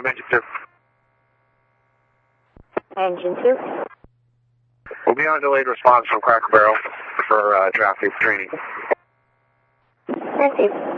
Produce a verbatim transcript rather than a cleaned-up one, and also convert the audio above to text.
I'm Engine two. Engine two. We'll be on delayed response from Cracker Barrel for uh, traffic training. Thank you.